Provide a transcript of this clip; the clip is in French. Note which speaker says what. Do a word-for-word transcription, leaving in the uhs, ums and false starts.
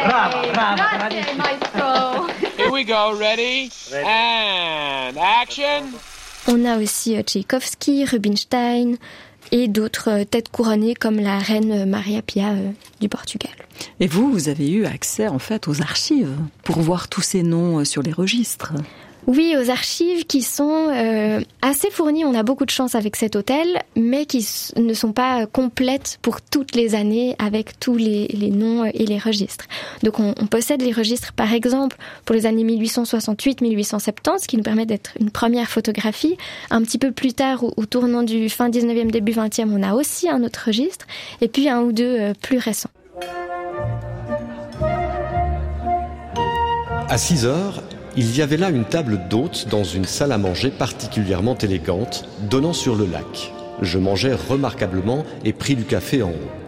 Speaker 1: Bravo, bravo,
Speaker 2: Grazie, maestro.
Speaker 3: Here we go, ready? And action!
Speaker 4: On a aussi Tchaïkovski, Rubinstein et d'autres euh, têtes couronnées comme la reine Maria Pia euh, du Portugal.
Speaker 5: Et vous, vous avez eu accès en fait aux archives pour voir tous ces noms euh, sur les registres.
Speaker 4: Oui, aux archives qui sont euh, assez fournies. On a beaucoup de chance avec cet hôtel, mais qui s- ne sont pas complètes pour toutes les années avec tous les, les noms et les registres. Donc on, on possède les registres, par exemple, pour les années mille huit cent soixante-huit mille huit cent soixante-dix, ce qui nous permet d'être une première photographie. Un petit peu plus tard, au, au tournant du fin dix-neuvième, début vingtième, on a aussi un autre registre, et puis un ou deux euh, plus récents.
Speaker 6: À six heures, il y avait là une table d'hôtes dans une salle à manger particulièrement élégante, donnant sur le lac. Je mangeais remarquablement et pris du café en haut.